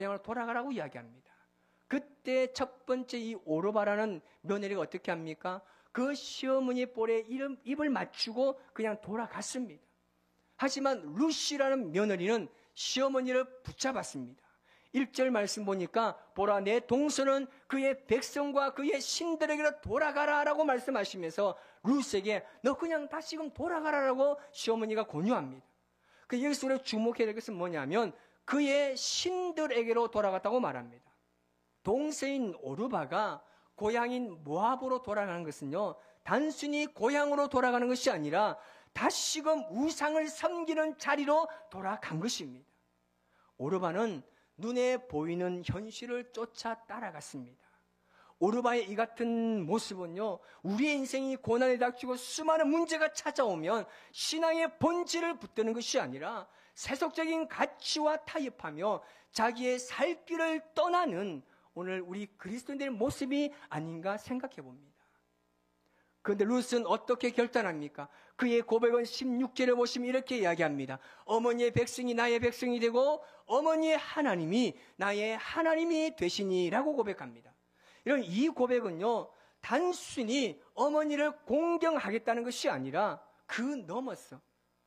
고향으로 돌아가라고 이야기합니다. 그때 첫 번째 이 오르바라는 며느리가 어떻게 합니까? 그 시어머니 볼에 입을 맞추고 그냥 돌아갔습니다. 하지만 루시라는 며느리는 시어머니를 붙잡았습니다. 1절 말씀 보니까 보라 내 동서는 그의 백성과 그의 신들에게로 돌아가라 라고 말씀하시면서 루스에게 너 그냥 다시금 돌아가라라고 시어머니가 권유합니다. 여기서 우리가 주목해야 될 것은 뭐냐면 그의 신들에게로 돌아갔다고 말합니다. 동서인 오르바가 고향인 모압으로 돌아가는 것은요, 단순히 고향으로 돌아가는 것이 아니라 다시금 우상을 섬기는 자리로 돌아간 것입니다. 오르바는 눈에 보이는 현실을 쫓아 따라갔습니다. 오르바의 이 같은 모습은요, 우리의 인생이 고난에 닥치고 수많은 문제가 찾아오면 신앙의 본질을 붙드는 것이 아니라 세속적인 가치와 타협하며 자기의 살 길을 떠나는 오늘 우리 그리스도인들의 모습이 아닌가 생각해 봅니다. 그런데 룻은 어떻게 결단합니까? 그의 고백은 16절에 보시면 이렇게 이야기합니다. 어머니의 백성이 나의 백성이 되고 어머니의 하나님이 나의 하나님이 되시니라고 고백합니다. 이런 이 고백은요, 단순히 어머니를 공경하겠다는 것이 아니라 그 넘어서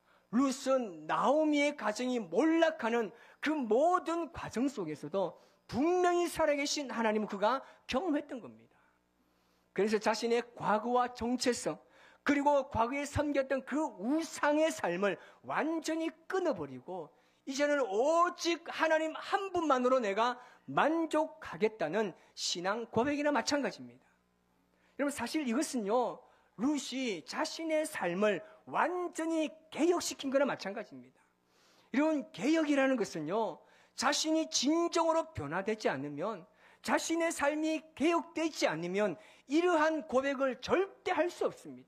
룻은 나오미의 가정이 몰락하는 그 모든 과정 속에서도 분명히 살아계신 하나님을 그가 경험했던 겁니다. 그래서 자신의 과거와 정체성, 그리고 과거에 섬겼던 그 우상의 삶을 완전히 끊어버리고 이제는 오직 하나님 한 분만으로 내가 만족하겠다는 신앙 고백이나 마찬가지입니다. 여러분, 사실 이것은요, 룻이 자신의 삶을 완전히 개혁시킨 거나 마찬가지입니다. 이런 개혁이라는 것은요, 자신이 진정으로 변화되지 않으면, 자신의 삶이 개혁되지 않으면 이러한 고백을 절대 할 수 없습니다.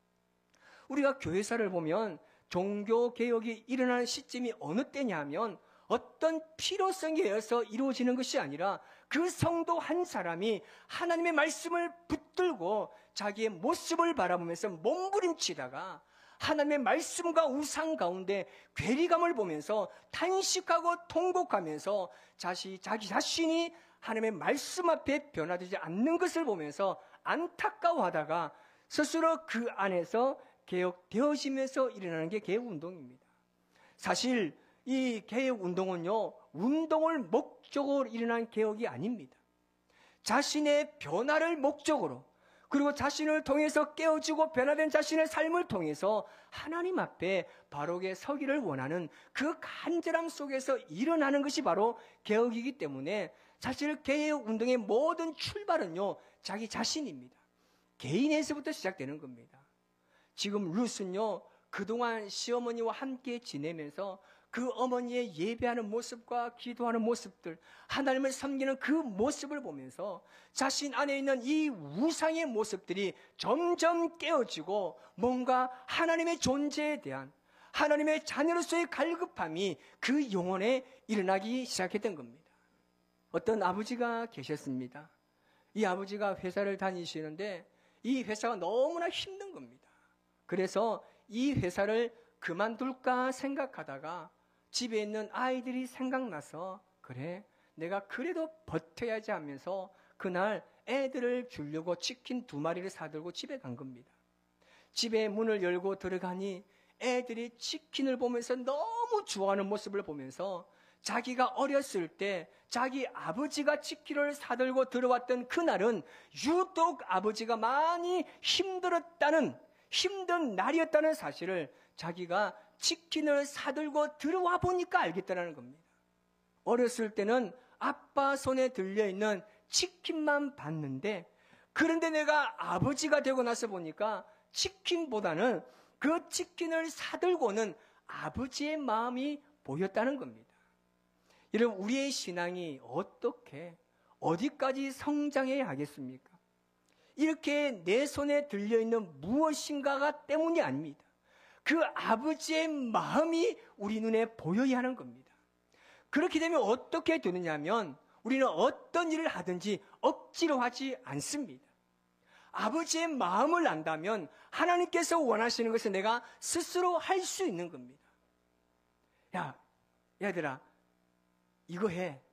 우리가 교회사를 보면 종교개혁이 일어나는 시점이 어느 때냐 하면 어떤 필요성에 의해서 이루어지는 것이 아니라 그 성도 한 사람이 하나님의 말씀을 붙들고 자기의 모습을 바라보면서 몸부림치다가 하나님의 말씀과 우상 가운데 괴리감을 보면서 탄식하고 통곡하면서 자기 자신이 하나님의 말씀 앞에 변화되지 않는 것을 보면서 안타까워하다가 스스로 그 안에서 개혁되어지면서 일어나는 게 개혁운동입니다. 사실 이 개혁운동은요, 운동을 목적으로 일어난 개혁이 아닙니다. 자신의 변화를 목적으로, 그리고 자신을 통해서 깨어지고 변화된 자신의 삶을 통해서 하나님 앞에 바르게 서기를 원하는 그 간절함 속에서 일어나는 것이 바로 개혁이기 때문에 사실 개혁운동의 모든 출발은요, 자기 자신입니다. 개인에서부터 시작되는 겁니다. 지금 룻은요, 그동안 시어머니와 함께 지내면서 그 어머니의 예배하는 모습과 기도하는 모습들, 하나님을 섬기는 그 모습을 보면서 자신 안에 있는 이 우상의 모습들이 점점 깨어지고 뭔가 하나님의 존재에 대한 하나님의 자녀로서의 갈급함이 그 영혼에 일어나기 시작했던 겁니다. 어떤 아버지가 계셨습니다. 이 아버지가 회사를 다니시는데 이 회사가 너무나 힘든 겁니다. 그래서 이 회사를 그만둘까 생각하다가 집에 있는 아이들이 생각나서 그래, 내가 그래도 버텨야지 하면서 그날 애들을 주려고 치킨 2마리를 사들고 집에 간 겁니다. 집에 문을 열고 들어가니 애들이 치킨을 보면서 너무 좋아하는 모습을 보면서 자기가 어렸을 때 자기 아버지가 치킨을 사들고 들어왔던 그날은 유독 아버지가 많이 힘든 날이었다는 사실을 자기가 치킨을 사들고 들어와 보니까 알겠다는 겁니다. 어렸을 때는 아빠 손에 들려있는 치킨만 봤는데, 그런데 내가 아버지가 되고 나서 보니까 치킨보다는 그 치킨을 사들고는 아버지의 마음이 보였다는 겁니다. 여러분, 우리의 신앙이 어디까지 성장해야 하겠습니까? 이렇게 내 손에 들려있는 무엇인가가 때문이 아닙니다. 그 아버지의 마음이 우리 눈에 보여야 하는 겁니다. 그렇게 되면 어떻게 되느냐 하면 우리는 어떤 일을 하든지 억지로 하지 않습니다. 아버지의 마음을 안다면 하나님께서 원하시는 것을 내가 스스로 할 수 있는 겁니다. 야, 얘들아, 이거 해.